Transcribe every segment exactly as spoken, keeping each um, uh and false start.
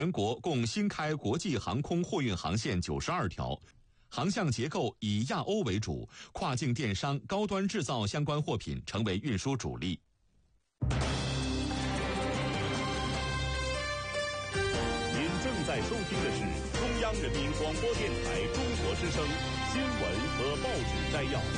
全国共新开国际航空货运航线九十二条，航向结构以亚欧为主，跨境电商、高端制造相关货品成为运输主力。 您正在收听的是中央人民广播电台中国之声新闻和报纸摘要。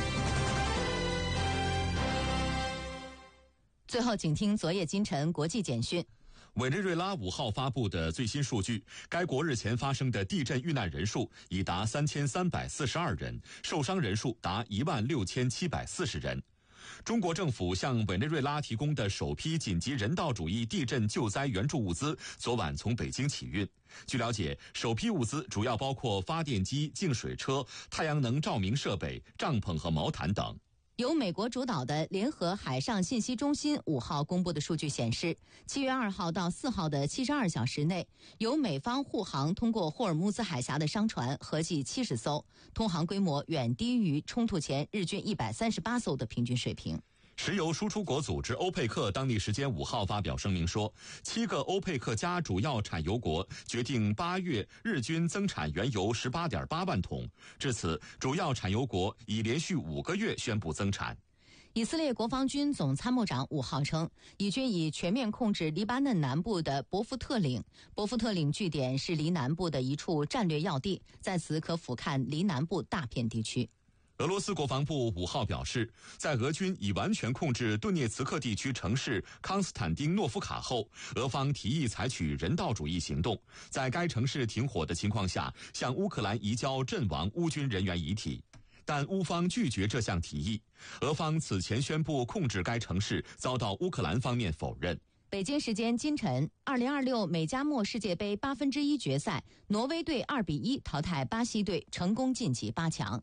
最后，请听昨夜今晨国际简讯。 委内瑞拉五号发布的最新数据，该国日前发生的地震遇难人数已达三千三百四十二人，受伤人数达一万六千七百四十人。中国政府向委内瑞拉提供的首批紧急人道主义地震救灾援助物资，昨晚从北京起运。据了解，首批物资主要包括发电机、净水车、太阳能照明设备、帐篷和毛毯等。 由美国主导的联合海上信息中心五号公布的数据显示，七月二号到四号的七十二小时内，由美方护航通过霍尔木兹海峡的商船合计七十艘，通航规模远低于冲突前日均一百三十八艘的平均水平。 石油输出国组织欧佩克当地时间五号发表声明说，七个欧佩克加主要产油国决定八月日均增产原油 十八点八万桶，至此主要产油国已连续五个月宣布增产。 以色列国防军总参谋长五号称，以军已全面控制黎巴嫩南部的伯夫特岭。伯夫特岭据点是黎南部的一处战略要地，在此可俯瞰黎南部大片地区。 俄罗斯国防部五号表示，在俄军已完全控制顿涅茨克地区城市康斯坦丁诺夫卡后，俄方提议采取人道主义行动，在该城市停火的情况下，向乌克兰移交阵亡乌军人员遗体。但乌方拒绝这项提议，俄方此前宣布控制该城市，遭到乌克兰方面否认。 北京时间今晨，二零二六美加墨世界杯八分之一决赛，挪威队二比一淘汰巴西队，成功晋级八强。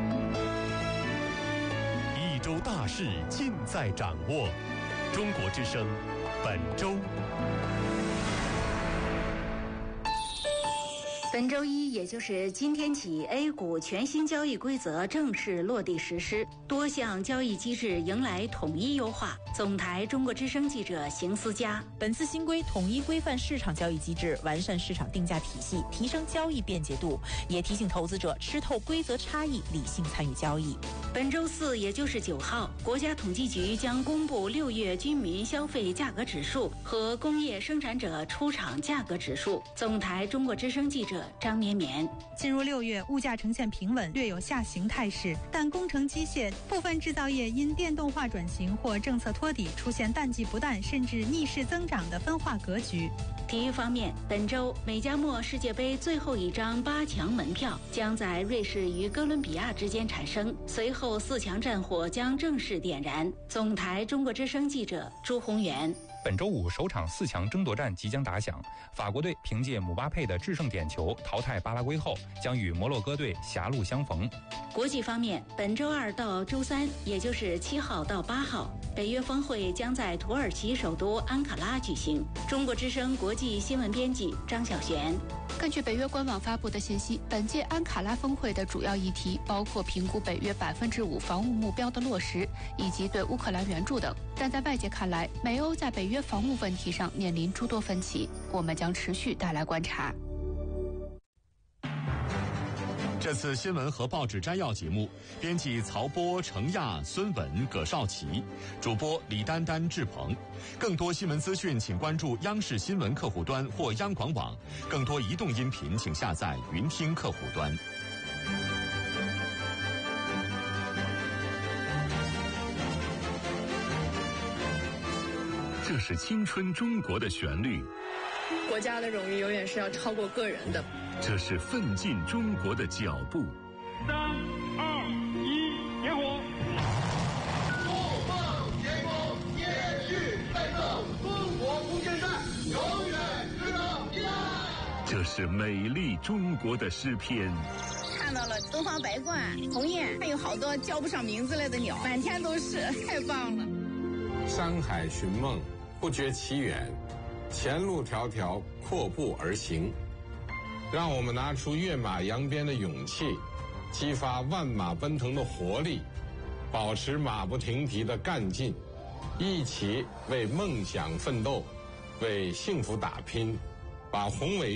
一周大事尽在掌握，中国之声本周。 本周一，也就是今天起 ，A 股全新交易规则正式落地实施，多项交易机制迎来统一优化。总台中国之声记者邢思佳。 本次新规统一规范市场交易机制，完善市场定价体系，提升交易便捷度，也提醒投资者吃透规则差异，理性参与交易。 本周四，也就是九号，国家统计局将公布六月居民消费价格指数和工业生产者出厂价格指数。总台中国之声记者张绵绵。 进入六月，物价呈现平稳，略有下行态势，但工程机械部分制造业因电动化转型或政策托底，出现淡季不淡甚至逆势增长的分化格局。 体育方面，本周美加墨世界杯最后一张八强门票将在瑞士与哥伦比亚之间产生，随后四强战火将正式点燃。总台中国之声记者朱宏元。 本周五首场四强争夺战即将打响，法国队凭借姆巴佩的制胜点球淘汰巴拉圭后，将与摩洛哥队狭路相逢。 国际方面，本周二到周三，也就是七号到八号，北约峰会将在土耳其首都安卡拉举行。中国之声国际新闻编辑张小璇。 根据北约官网发布的信息，本届安卡拉峰会的主要议题包括评估北约百分之五防务目标的落实，以及对乌克兰援助等。但在外界看来，美欧在北约防务问题上面临诸多分歧，我们将持续带来观察。 这次新闻和报纸摘要节目，编辑曹波、程亚、孙稳、葛少奇，主播李丹丹、志鹏。更多新闻资讯，请关注央视新闻客户端或央广网。更多移动音频，请下载云听客户端。 这是青春中国的旋律， 国家的荣誉永远是要超过个人的。 这是奋进中国的脚步。 三二一，点火！ 不放天空，延续奋斗，中国空间站永远值得依赖。 这是美丽中国的诗篇。 看到了东方白鹳、鸿雁，还有好多叫不上名字来的鸟，满天都是，太棒了。 山海寻梦，不觉其远，前路迢迢，阔步而行。让我们拿出跃马扬鞭的勇气，激发万马奔腾的活力，保持马不停蹄的干劲，一起为梦想奋斗，为幸福打拼，把宏伟